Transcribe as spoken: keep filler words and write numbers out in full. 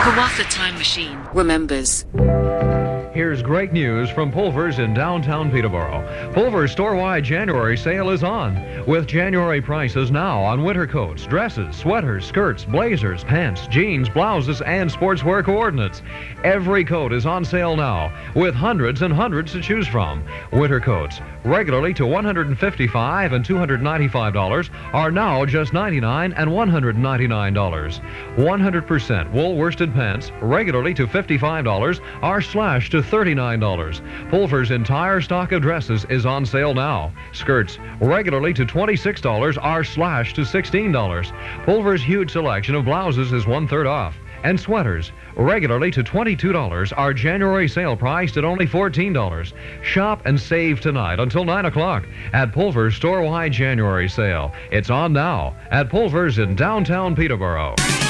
Hiawatha Time Machine remembers. Here's great news from Pulver's in downtown Peterborough. Pulver's store-wide January sale is on, with January prices now on winter coats, dresses, sweaters, skirts, blazers, pants, jeans, blouses, and sportswear coordinates. Every coat is on sale now, with hundreds and hundreds to choose from. Winter coats, regularly to one hundred fifty-five dollars and two hundred ninety-five dollars, are now just ninety-nine dollars and one hundred ninety-nine dollars. one hundred percent wool worsted pants, regularly to fifty-five dollars, are slashed to thirty-nine dollars. Pulver's entire stock of dresses is on sale now. Skirts, regularly to twenty-six dollars, are slashed to sixteen dollars. Pulver's huge selection of blouses is one-third off. And sweaters, regularly to twenty-two dollars, are January sale priced at only fourteen dollars. Shop and save tonight until nine o'clock at Pulver's store-wide January sale. It's on now at Pulver's in downtown Peterborough.